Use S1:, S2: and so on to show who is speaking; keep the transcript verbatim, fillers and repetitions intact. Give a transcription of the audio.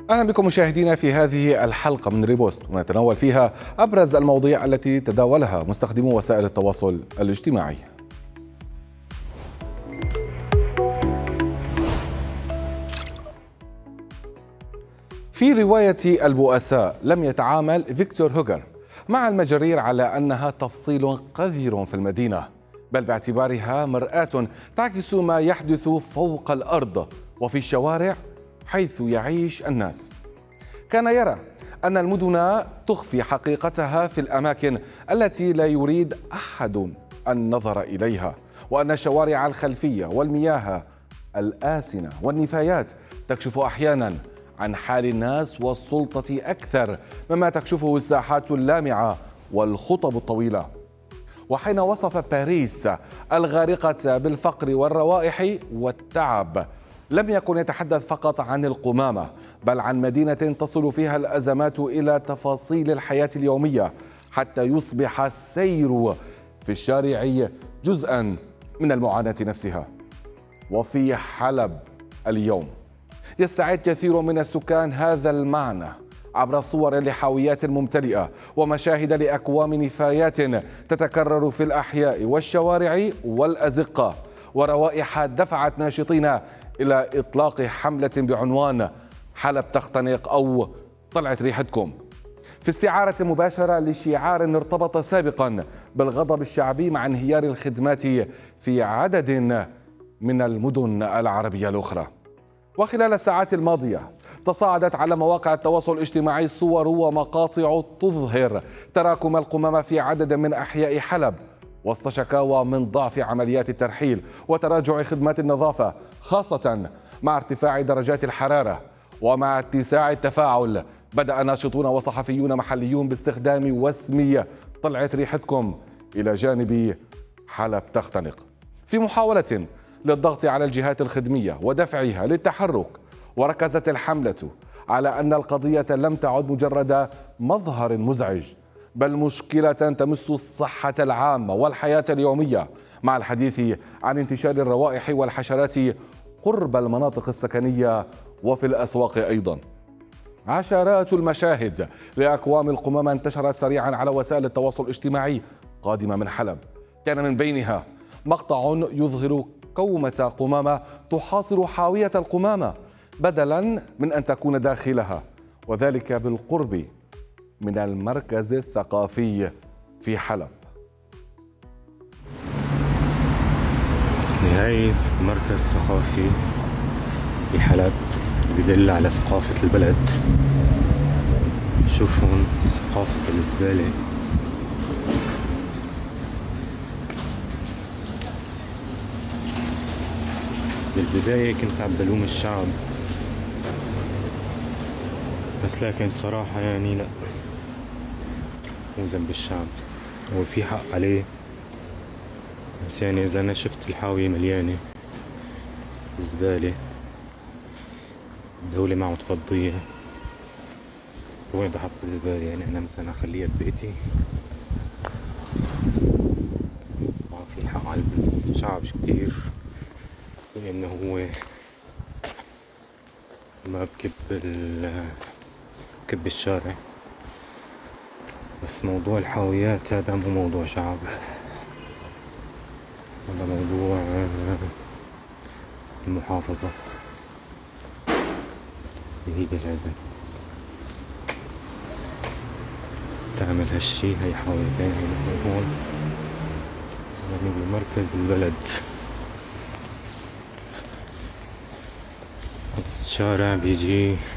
S1: أهلا بكم مشاهدينا في هذه الحلقة من ريبوست، ونتناول فيها أبرز المواضيع التي تداولها مستخدمو وسائل التواصل الاجتماعي. في رواية البؤساء لم يتعامل فيكتور هوغر مع المجارير على أنها تفصيل قذر في المدينة، بل باعتبارها مرآة تعكس ما يحدث فوق الأرض وفي الشوارع حيث يعيش الناس. كان يرى أن المدن تخفي حقيقتها في الأماكن التي لا يريد أحد النظر إليها، وأن الشوارع الخلفية والمياه الآسنة والنفايات تكشف أحيانا عن حال الناس والسلطة أكثر مما تكشفه الساحات اللامعة والخطب الطويلة. وحين وصف باريس الغارقة بالفقر والروائح والتعب لم يكن يتحدث فقط عن القمامة، بل عن مدينة تصل فيها الأزمات إلى تفاصيل الحياة اليومية حتى يصبح السير في الشارع جزءا من المعاناة نفسها. وفي حلب اليوم يستعيد كثير من السكان هذا المعنى عبر صور لحاويات ممتلئة ومشاهد لأكوام نفايات تتكرر في الأحياء والشوارع والأزقة، وروائح دفعت ناشطين إلى إطلاق حملة بعنوان حلب تختنق أو طلعت ريحتكم، في استعارة مباشرة لشعار ارتبط سابقا بالغضب الشعبي مع انهيار الخدمات في عدد من المدن العربية الأخرى. وخلال الساعات الماضية تصاعدت على مواقع التواصل الاجتماعي صور ومقاطع تظهر تراكم القمامة في عدد من أحياء حلب وسط شكاوى من ضعف عمليات الترحيل وتراجع خدمات النظافة، خاصة مع ارتفاع درجات الحرارة. ومع اتساع التفاعل بدأ ناشطون وصحفيون محليون باستخدام وسم طلعت ريحتكم إلى جانب حلب تختنق في محاولة للضغط على الجهات الخدمية ودفعها للتحرك. وركزت الحملة على أن القضية لم تعد مجرد مظهر مزعج، بل مشكلة تمس الصحة العامة والحياة اليومية، مع الحديث عن انتشار الروائح والحشرات قرب المناطق السكنية وفي الأسواق أيضا. عشرات المشاهد لأكوام القمامة انتشرت سريعا على وسائل التواصل الاجتماعي قادمة من حلب، كان من بينها مقطع يظهر كومة قمامة تحاصر حاوية القمامة بدلا من أن تكون داخلها، وذلك بالقرب من المركز الثقافي في حلب.
S2: هاي مركز ثقافي في حلب بدل على ثقافة البلد. شوفون ثقافة الزبالة، بالبداية كنت عم بلوم الشعب، بس لكن صراحة يعني لا، مو ذنب الشعب، هو في حق عليه. بس يعني إذا أنا شفت الحاوية مليانة زبالة، الدولة ما عم تفضيها، وين بدي أحط الزبالة؟ يعني أنا مثلا أخليها ببيتي؟ ما في حق على الشعب كتير، لأنه هو ما بكب ال بكب الشارع. بس موضوع الحاويات هذا مو موضوع شعب، هذا موضوع المحافظة اللي هي لازم تعمل هالشي. هاي حاويتين هون يعني بمركز البلد، الشارع بيجي